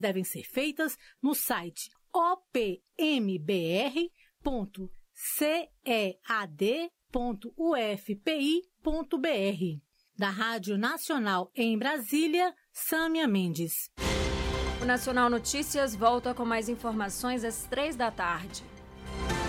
devem ser feitas no site opmbr.cead.ufpi.br. Da Rádio Nacional em Brasília, Sâmia Mendes. O Nacional Notícias volta com mais informações às 15h.